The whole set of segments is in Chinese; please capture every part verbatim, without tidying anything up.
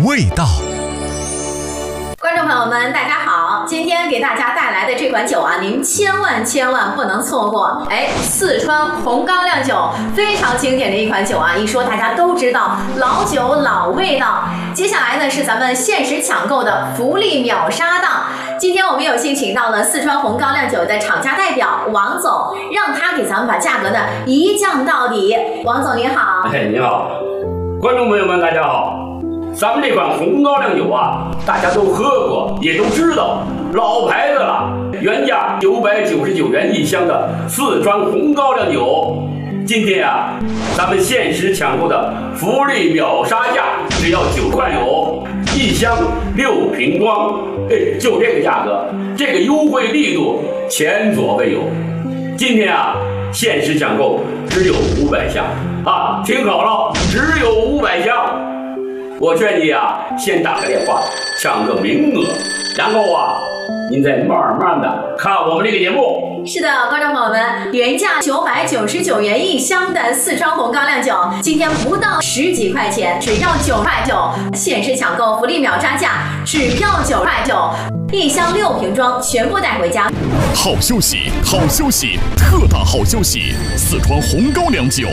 味道。 观众朋友们，大家好！今天给大家带来的这款酒啊，您千万千万不能错过。哎，四川红高粱酒非常经典的一款酒啊，一说大家都知道，老酒老味道。接下来呢是咱们限时抢购的福利秒杀档。今天我们有幸请到了四川红高粱酒的厂家代表王总，让他给咱们把价格呢一降到底。王总您好。 哎，你好，观众朋友们，大家好。咱们这款红高粱酒啊，大家都喝过，也都知道，老牌子了，原价九百九十九元一箱的四川红高粱酒，今天啊，咱们限时抢购的福利秒杀价，只要九块九一箱六瓶装，哎，就这个价格，这个优惠力度前所未有。今天啊，限时抢购只有五百箱啊，听好了，只有五百箱。我劝你啊，先打个电话抢个名额，然后啊，您再慢慢的看我们这个节目。 是的，观众朋友们，原价九百九十九元一箱的四川红高粱酒，今天不到十几块钱，只要九块九，限时抢购福利秒杀价，只要九块九，一箱六瓶装，全部带回家。 好消息，好消息，特大好消息！四川红高粱酒。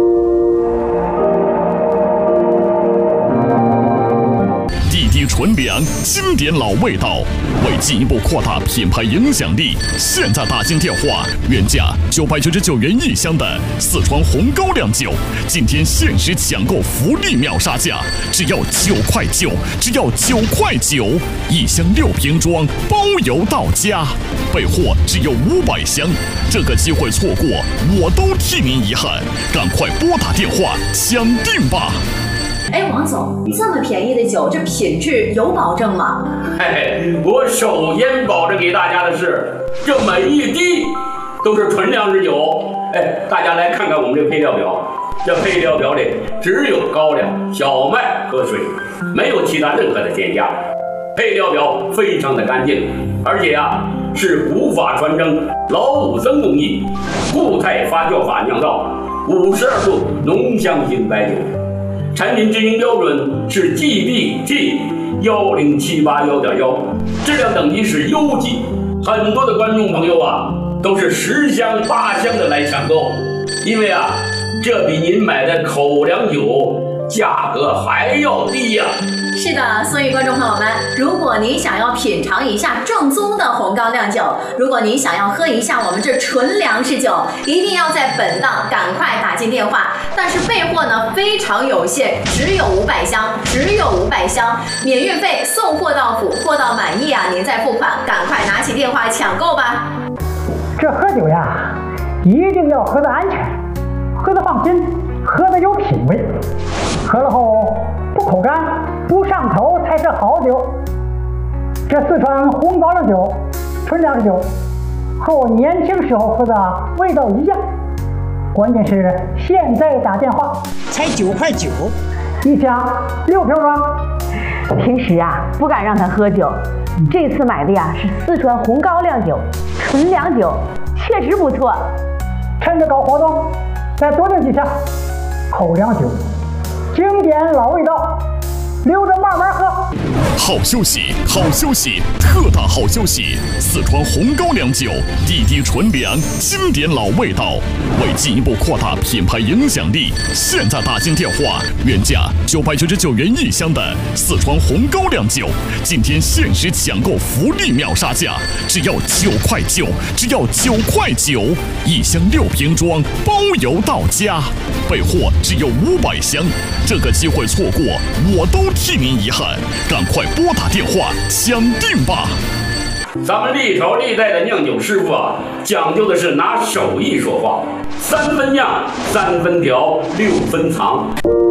地低纯粮，经典老味道。为进一步扩大品牌影响力，现在打进电话，原价九百九十九元一箱的四川红高粱酒，今天限时抢购福利秒杀价，只要九块九，只要九块九，一箱六瓶装，包邮到家。备货只有五百箱，这个机会错过，我都替您遗憾。赶快拨打电话抢订吧！ 哎，王总，这么便宜的酒，这品质有保证吗？ 嘿嘿，我首先保证给大家的是，这每一滴都是纯粮食酒。哎，大家来看看我们这个配料表，这配料表里只有高粱、小麦和水，没有其他任何的添加。配料表非常的干净，而且啊是古法传承老五僧工艺固态发酵法酿造，五十二度浓香型白酒。产品制营标准是 G B T 一零七八一点一，质量等级是优级。很多的观众朋友啊，都是十箱八箱的来抢购，因为啊，这比您买的口粮酒价格还要低呀、啊。 是的，所以观众朋友们，如果您想要品尝一下正宗的红高粱酒，如果您想要喝一下我们这纯粮食酒，一定要在本档赶快打进电话。但是备货呢非常有限，只有五百箱，只有五百箱，免运费，送货到府，货到满意啊，您再付款，赶快拿起电话抢购吧。 这喝酒呀，一定要喝得安全，喝得放心，喝得有品味，喝了后不口干不上头才是好酒。这四川红高粱酒纯粮食酒和我年轻时候喝的味道一样，关键是现在打电话才九块九一箱六瓶装。 平时啊不敢让他喝酒，这次买的呀是四川红高粱酒纯粮酒，确实不错。 趁着搞活动再多订几箱。口粮酒经典老味道，留着慢慢喝。 好消息，好消息，特大好消息！四川红高粱酒，地低纯粮，经典老味道。为进一步扩大品牌影响力，现在打进电话，原价九百九十九元一箱的四川红高粱酒，今天限时抢购福利秒杀价，只要九块九，只要九块九，一箱六瓶装，包邮到家。备货只有五百箱，这个机会错过，我都替您遗憾。赶快拨打电话抢订吧！ 咱们历朝历代的酿酒师傅啊，讲究的是拿手艺说话，三分酿，三分调，六分藏。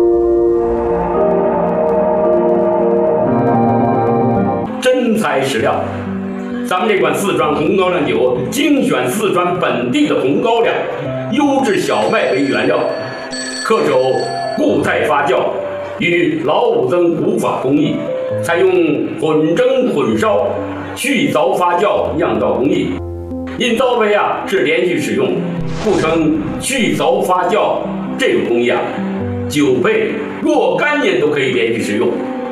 真材实料，咱们这款四川红高粱酒精选四川本地的红高粱，优质小麦为原料，恪守固态发酵与老五僧古法工艺，采用混蒸混烧去凿发酵酿造工艺，因造杯啊是连续使用，故称去凿发酵。这种工艺啊，酒杯若干年都可以连续使用。